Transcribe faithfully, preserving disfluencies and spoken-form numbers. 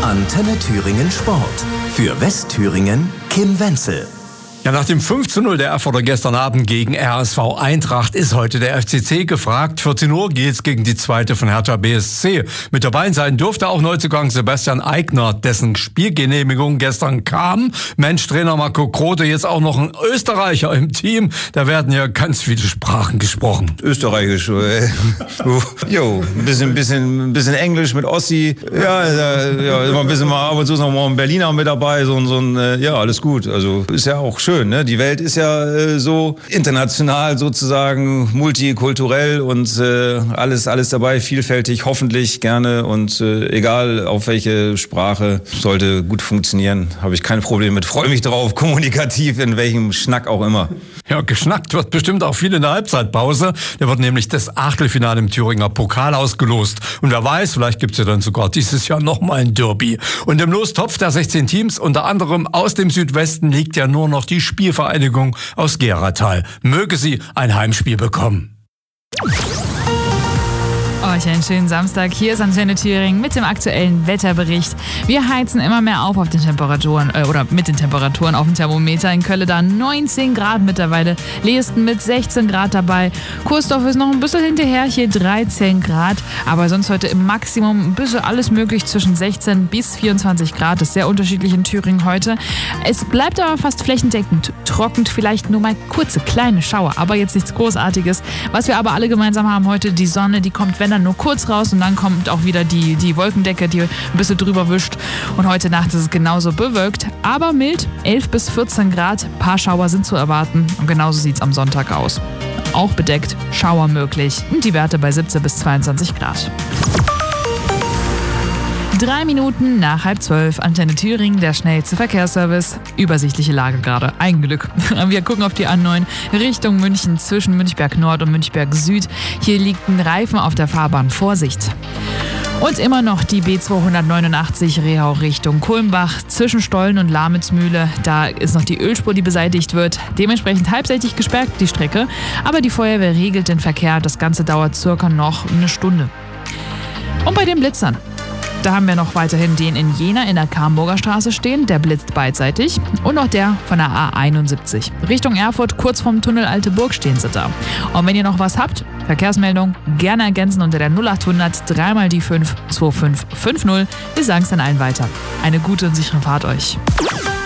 Antenne Thüringen Sport. Für Westthüringen Kim Wenzel. Ja, nach dem fünf zu null der Erfurter gestern Abend gegen R S V Eintracht ist heute der F C C gefragt. vierzehn Uhr geht's gegen die zweite von Hertha B S C. Mit dabei sein durfte auch Neuzugang Sebastian Aigner, dessen Spielgenehmigung gestern kam. Mensch, Trainer Marco Grote, jetzt auch noch ein Österreicher im Team. Da werden ja ganz viele Sprachen gesprochen. Österreichisch, äh, jo, ein bisschen, bisschen, ein bisschen Englisch mit Ossi. Ja, äh, ja, immer ein bisschen mal ab und zu noch mal ein Berliner mit dabei. So, so ein, äh, ja, alles gut. Also ist ja auch schön. Ne? Die Welt ist ja äh, so international sozusagen, multikulturell und äh, alles, alles dabei, vielfältig, hoffentlich gerne und äh, egal auf welche Sprache, sollte gut funktionieren. Habe ich kein Problem mit, freue mich drauf, kommunikativ, in welchem Schnack auch immer. Ja, geschnackt wird bestimmt auch viel in der Halbzeitpause. Da wird nämlich das Achtelfinale im Thüringer Pokal ausgelost. Und wer weiß, vielleicht gibt's ja dann sogar dieses Jahr nochmal ein Derby. Und im Lostopf der sechzehn Teams, unter anderem aus dem Südwesten, liegt ja nur noch die Spielvereinigung aus Geratal. Möge sie ein Heimspiel bekommen. Euch einen schönen Samstag. Hier ist Antenne Thüringen mit dem aktuellen Wetterbericht. Wir heizen immer mehr auf auf den Temperaturen äh, oder mit den Temperaturen auf dem Thermometer. In Köln da neunzehn Grad mittlerweile. Leesten mit sechzehn Grad dabei. Kursdorf ist noch ein bisschen hinterher, hier dreizehn Grad. Aber sonst heute im Maximum ein bisschen alles möglich zwischen sechzehn bis vierundzwanzig Grad. Das ist sehr unterschiedlich in Thüringen heute. Es bleibt aber fast flächendeckend trocken. Vielleicht nur mal kurze, kleine Schauer. Aber jetzt nichts Großartiges. Was wir aber alle gemeinsam haben heute, die Sonne, die kommt, wenn dann nur kurz raus und dann kommt auch wieder die, die Wolkendecke, die ein bisschen drüber wischt. Und heute Nacht ist es genauso bewölkt, aber mild, elf bis vierzehn Grad. Ein paar Schauer sind zu erwarten und genauso sieht es am Sonntag aus. Auch bedeckt, Schauer möglich und die Werte bei siebzehn bis zweiundzwanzig Grad. Drei Minuten nach halb zwölf, Antenne Thüringen, der schnellste Verkehrsservice. Übersichtliche Lage gerade, ein Glück. Wir gucken auf die A neun Richtung München zwischen Münchberg Nord und Münchberg Süd. Hier liegt ein Reifen auf der Fahrbahn, Vorsicht. Und immer noch die B zweihundertneunundachtzig Rehau Richtung Kulmbach zwischen Stollen und Lamitzmühle. Da ist noch die Ölspur, die beseitigt wird. Dementsprechend halbseitig gesperrt die Strecke. Aber die Feuerwehr regelt den Verkehr. Das Ganze dauert circa noch eine Stunde. Und bei den Blitzern. Da haben wir noch weiterhin den in Jena in der Kamburger Straße stehen, der blitzt beidseitig. Und noch der von der A einundsiebzig. Richtung Erfurt, kurz vom Tunnel Alte Burg stehen sie da. Und wenn ihr noch was habt, Verkehrsmeldung, gerne ergänzen unter der null achthundert drei mal die fünf zwei fünf fünf null. Wir sagen es dann allen weiter. Eine gute und sichere Fahrt euch.